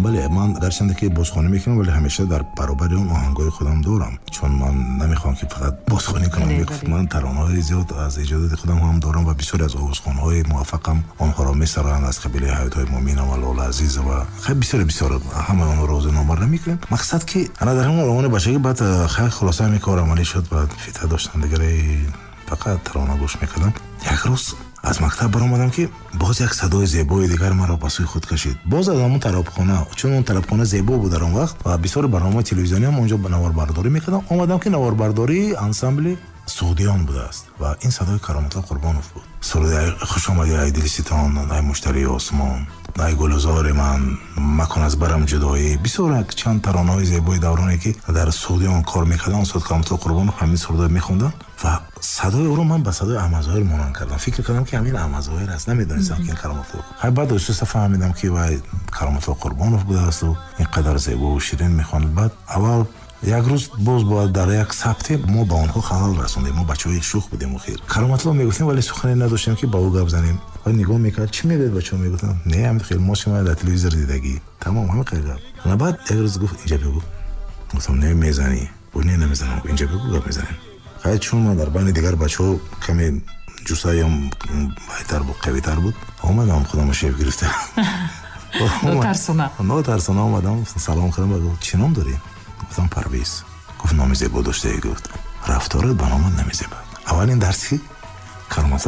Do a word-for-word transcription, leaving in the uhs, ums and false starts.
بله من گرچند که بازخوانی میکنم ولی همیشه در برابر اون آهنگای خودم دارم، چون من نمیخوام که فقط بازخوانی کنم. من ترانه‌های زیاد از ایجادات خودم هم دارم و بسیاری از آوازخوان‌های موفقم آنها را میسرند، از قبیله حیات‌های مومین و لاله عزیز و خیلی بسیار بسیار همه اون روز نمار نمیکنم. مقصد که انا در همون روان بچگی بعد خیلی خلاصه می کار عملی شد، بعد فیته داشتم دیگه فقط ترانه گوش میکردم. یک روز از مکتب برآمدم که باز یک صدای زیبای دیگر مرا به سوی خود کشید. باز از همون طرابخانه، چون اون طرابخانه زیبا بود در اون وقت و بسیار برنامه تلویزیونی هم اونجا نواربرداری میکردم. اومدم که نواربرداری انسامبل سعودیان بوده است و این صدای کرامت الله قربانوف بود. سرود خوش آمدی ای دلستان، ای مشتری آسمان، ای گلزار من، مکن از برم جدایی. بسیار چند ترانه‌های زیبای دورانی که در سعودیان کار میکردن استاد کرامت الله قربانوف همین سرود میخوندن و صدای او رو من با صدای احمد ظاهر مانند کردم. فکر کردم که همین احمد ظاهر است، نمیدونستم که این کرامت الله. خیلی بعد از فهمیدم که وای کرامت الله قربانوف بوده است و اینقدر زیبا و شیرین میخوند. بعد اول یک روز باز با در یک ثبت ما با اونها خلل رسوندیم. ما بچه‌های شوخ بودیم و خیر کرامت الله میگفتیم ولی سخنی نداشتیم که با او گپ زنیم. ولی نگاه میکرد چی میگید بچه‌ها؟ میگفتم نه همین خیر ما شما در تلویزیون دیدگی تمام همه خیر گپ. و بعد یک روز گفت اینجا بگو. گفتم نه میزنی. و نه نمیزنم. اینجا بگو گپ میزنیم. خیلی چون من در بین دیگر بچه‌ها کمی جوسایم بهتر بود، قوی‌تر بود. اومدم خودم شیف گرفتم. نو ترسونا. نو ترسونا اومدم سلام کردم و گفت چی نام داری؟ گفتم پرویز. گفت نام زیبا داشته ای؟ گفت رفتارت به نامت نمیزیبد. اولین درسی کرامت